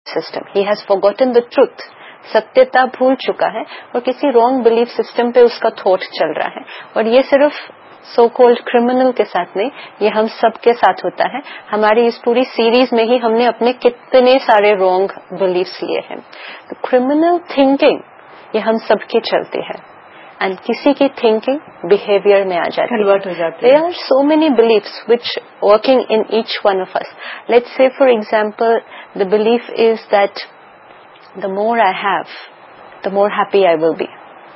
System. He has forgotten the truth. सत्यता भूल चुका है और किसी रॉन्ग बिलीफ सिस्टम पे उसका थॉट चल रहा है. और ये सिर्फ सो कॉल्ड क्रिमिनल के साथ नहीं, ये हम सब के साथ होता है. हमारी इस पूरी सीरीज में ही हमने अपने कितने सारे रॉन्ग बिलीफ्स लिए हैं. तो क्रिमिनल थिंकिंग ये हम सबके चलते हैं. एंड किसी की थिंकिंग बिहेवियर में आ जाती है, कन्वर्ट हो जाती है. There are so many beliefs which working in each one of us. Let's say for example the belief is that the more I have, the more happy I will be.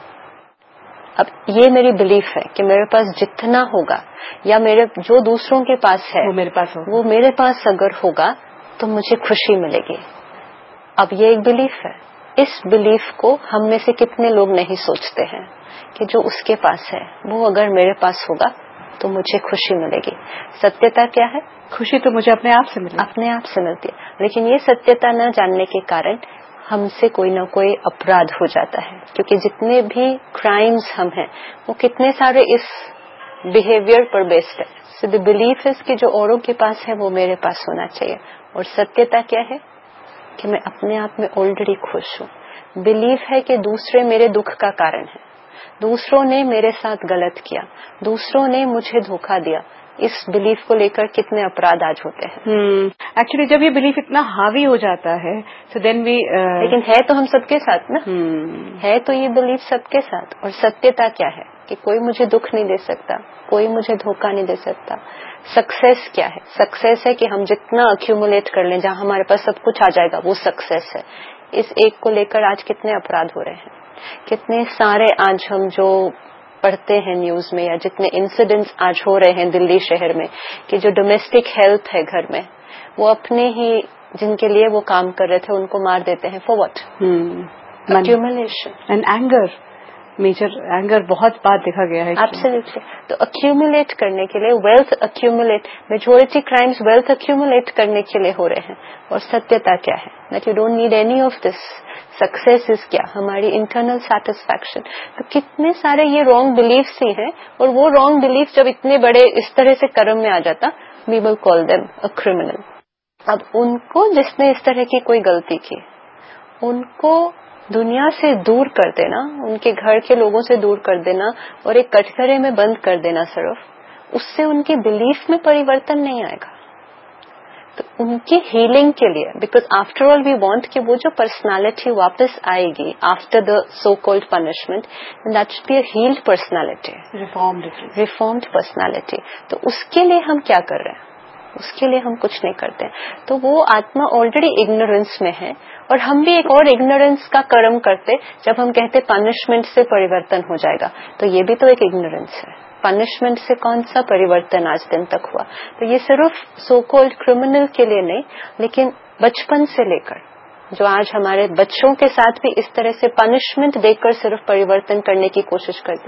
अब ये मेरी belief है कि मेरे पास जितना होगा या मेरे जो दूसरों के पास है वो मेरे पास अगर होगा तो मुझे खुशी मिलेगी. अब ये एक बिलीफ है. इस बिलीफ को हम में से कितने लोग नहीं सोचते हैं कि जो उसके पास है वो अगर मेरे पास होगा तो मुझे खुशी मिलेगी. सत्यता क्या है? खुशी तो मुझे अपने आप से मिलती है. लेकिन ये सत्यता न जानने के कारण हमसे कोई ना कोई अपराध हो जाता है, क्योंकि जितने भी क्राइम्स हम हैं वो कितने सारे इस बिहेवियर पर बेस्ड है. सो द बिलीफ इज कि जो औरों के पास है वो मेरे पास होना चाहिए. और सत्यता क्या है कि मैं अपने आप में ऑलरेडी खुश हूँ. बिलीफ है कि दूसरे मेरे दुख का कारण है, दूसरों ने मेरे साथ गलत किया, दूसरों ने मुझे धोखा दिया. इस बिलीफ को लेकर कितने अपराध आज होते हैं. एक्चुअली जब ये बिलीफ इतना हावी हो जाता है तो देन वी लेकिन है तो हम सबके साथ ना. है तो ये बिलीफ सबके साथ. और सत्यता क्या है कि कोई मुझे दुख नहीं दे सकता, कोई मुझे धोखा नहीं दे सकता. सक्सेस क्या है? सक्सेस है कि हम जितना अक्यूमुलेट कर लें, जहां हमारे पास सब कुछ आ जाएगा, वो सक्सेस है. इस एक को लेकर आज कितने अपराध हो रहे हैं. कितने सारे आज हम जो पढ़ते हैं न्यूज में या जितने इंसिडेंट्स आज हो रहे हैं दिल्ली शहर में कि जो डोमेस्टिक हेल्प है घर में, वो अपने ही जिनके लिए वो काम कर रहे थे उनको मार देते हैं. For what? Accumulation and anger. Major anger बहुत बात देखा गया है. एब्सोल्युटली. तो अक्यूमुलेट करने के लिए wealth accumulate, majority crimes wealth accumulate करने के लिए हो रहे हैं. और सत्यता क्या है? That you don't need any of this. Success is क्या? हमारी इंटरनल सेटिस्फैक्शन. तो कितने सारे ये रॉन्ग बिलीफ्स ही हैं. और वो रॉन्ग बिलीफ जब इतने बड़े इस तरह से कर्म में आ जाता, we will call them a criminal. अब उनको जिसने इस तरह की कोई गलती की, उनको दुनिया से दूर कर देना, उनके घर के लोगों से दूर कर देना और एक कटघरे में बंद कर देना सिर्फ, उससे उनके बिलीफ में परिवर्तन नहीं आएगा. तो उनकी हीलिंग के लिए, because after all we want कि वो जो पर्सनालिटी वापस आएगी after the so called punishment, that should be a heeled personality, reformed personality. तो उसके लिए हम क्या कर रहे हैं? उसके लिए हम कुछ नहीं करते. तो वो आत्मा ऑलरेडी इग्नोरेंस में है और हम भी एक और इग्नोरेंस का कर्म करते जब हम कहते पनिशमेंट से परिवर्तन हो जाएगा. तो ये भी तो एक इग्नोरेंस है. पनिशमेंट से कौन सा परिवर्तन आज दिन तक हुआ? तो ये सिर्फ सो कॉल्ड क्रिमिनल के लिए नहीं, लेकिन बचपन से लेकर जो आज हमारे बच्चों के साथ भी इस तरह से पनिशमेंट देकर सिर्फ परिवर्तन करने की कोशिश करते,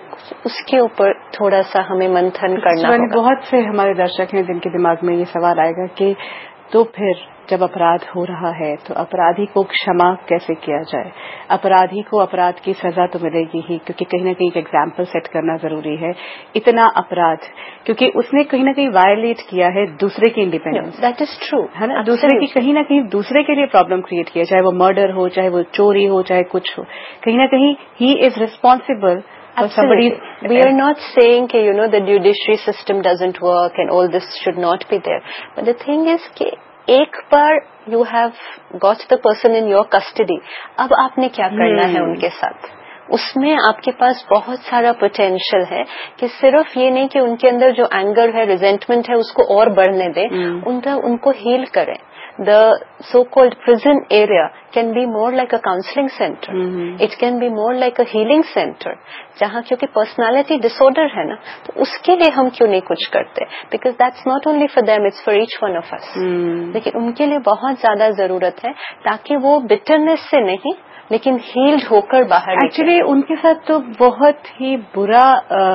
उसके ऊपर थोड़ा सा हमें मंथन करना होगा. बहुत से हमारे दर्शक हैं जिनके दिमाग में ये सवाल आएगा कि तो फिर जब अपराध हो रहा है तो अपराधी को क्षमा कैसे किया जाए? अपराधी को अपराध की सजा तो मिलेगी ही, क्योंकि कहीं ना कहीं एक एग्जाम्पल सेट करना जरूरी है. इतना अपराध क्योंकि उसने कहीं ना कहीं वायलेट किया है दूसरे की इंडिपेंडेंस. दैट इज ट्रू, है ना. दूसरे की कहीं ना कहीं दूसरे के लिए प्रॉब्लम क्रिएट किया, चाहे वो मर्डर हो, चाहे वो चोरी हो, चाहे कुछ हो. कहीं ना कहीं he is responsible. Absolutely. We are not saying कि the judiciary system doesn't work and all this should not be there. But the thing is कि एक बार you have got the person in your custody, अब आपने क्या करना है उनके साथ? उसमें आपके पास बहुत सारा पोटेंशियल है कि सिर्फ ये नहीं कि उनके अंदर जो एंगर है, रिजेंटमेंट है, उसको और बढ़ने दें, उनको हील करें. The so-called prison area can be more like a counseling center. It can be more like a healing center. जहाँ क्योंकि personality disorder है ना, तो उसके लिए हम क्यों नहीं कुछ करते? Because that's not only for them, it's for each one of us. लेकिन उनके लिए बहुत ज्यादा जरूरत है ताकि वो bitterness से नहीं लेकिन हील्ड होकर बाहर. एक्चुअली उनके साथ तो बहुत ही बुरा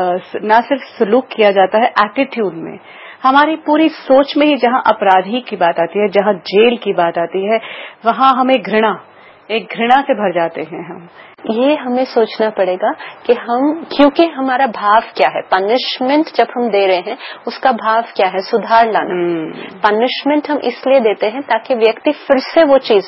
ना सिर्फ सलूक किया जाता है, एटीट्यूड में, हमारी पूरी सोच में ही जहां अपराधी की बात आती है, जहां जेल की बात आती है, वहां हमें एक घृणा से भर जाते हैं हम. ये हमें सोचना पड़ेगा कि हम, क्योंकि हमारा भाव क्या है? पनिशमेंट जब हम दे रहे हैं उसका भाव क्या है? सुधार लाना. पनिशमेंट हम इसलिए देते हैं ताकि व्यक्ति फिर से वो चीज